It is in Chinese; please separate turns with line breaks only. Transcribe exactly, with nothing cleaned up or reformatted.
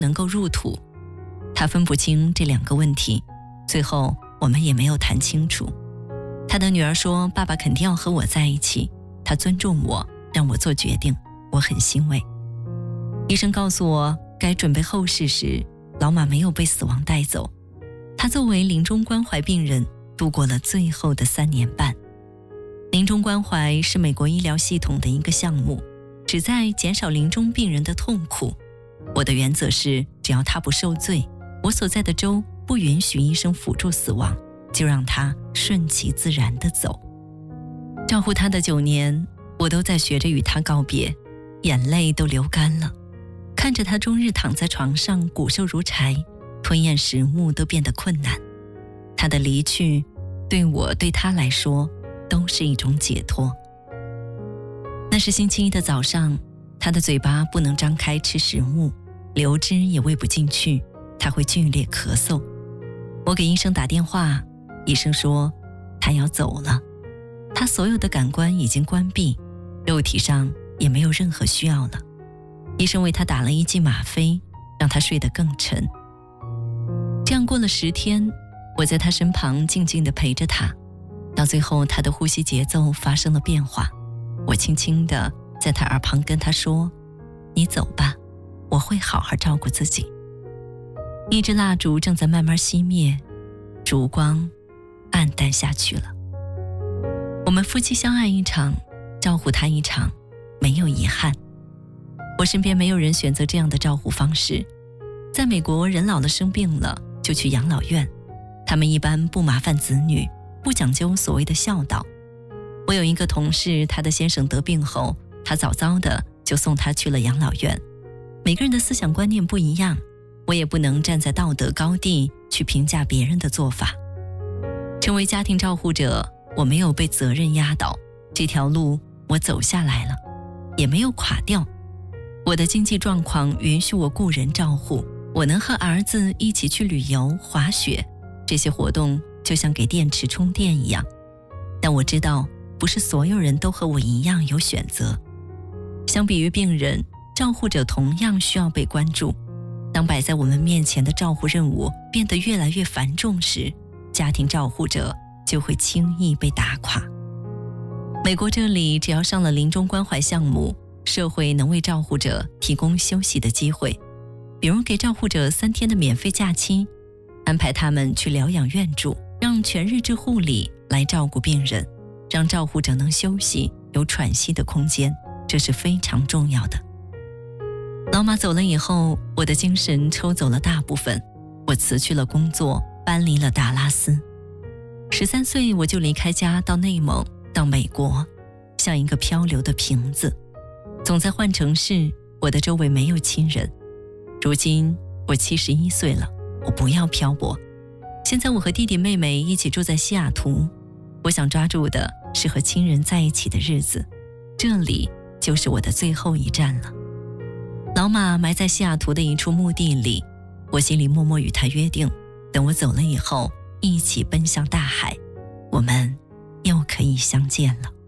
能够入土。他分不清这两个问题，最后我们也没有谈清楚。他的女儿说爸爸肯定要和我在一起，他尊重我，让我做决定，我很欣慰。医生告诉我该准备后事时，老马没有被死亡带走，他作为临终关怀病人度过了最后的三年半。临终关怀是美国医疗系统的一个项目，旨在减少临终病人的痛苦。我的原则是，只要他不受罪，我所在的州不允许医生辅助死亡，就让他顺其自然地走。照顾他的九年，我都在学着与他告别，眼泪都流干了。看着他终日躺在床上骨瘦如柴，吞咽食物都变得困难。他的离去对我对他来说都是一种解脱。那是星期一的早上，他的嘴巴不能张开吃食物，流汁也喂不进去，他会剧烈咳嗽。我给医生打电话，医生说他要走了，他所有的感官已经关闭，肉体上也没有任何需要了。医生为他打了一剂吗啡，让他睡得更沉。这样过了十天，我在他身旁静静地陪着他，到最后他的呼吸节奏发生了变化。我轻轻地在他耳旁跟他说，你走吧，我会好好照顾自己。一支蜡烛正在慢慢熄灭，烛光暗淡下去了。我们夫妻相爱一场，照顾他一场，没有遗憾。我身边没有人选择这样的照顾方式。在美国，人老了生病了就去养老院，他们一般不麻烦子女，不讲究所谓的孝道。我有一个同事，他的先生得病后，他早早的就送他去了养老院。每个人的思想观念不一样，我也不能站在道德高地去评价别人的做法。成为家庭照护者，我没有被责任压倒，这条路我走下来了，也没有垮掉。我的经济状况允许我雇人照护，我能和儿子一起去旅游、滑雪，这些活动就像给电池充电一样。但我知道，不是所有人都和我一样有选择。相比于病人，照护者同样需要被关注。当摆在我们面前的照护任务变得越来越繁重时，家庭照护者就会轻易被打垮。美国这里，只要上了临终关怀项目，社会能为照护者提供休息的机会，比如给照护者三天的免费假期，安排他们去疗养院住，让全日制护理来照顾病人，让照护者能休息，有喘息的空间，这是非常重要的。老马走了以后，我的精神抽走了大部分，我辞去了工作，搬离了达拉斯。十三岁我就离开家，到内蒙，到美国，像一个漂流的瓶子，总在换城市，我的周围没有亲人。如今我七十一岁了，我不要漂泊。现在我和弟弟妹妹一起住在西雅图，我想抓住的是和亲人在一起的日子，这里就是我的最后一站了。老马埋在西雅图的一处墓地里，我心里默默与他约定，等我走了以后，一起奔向大海，我们又可以相见了。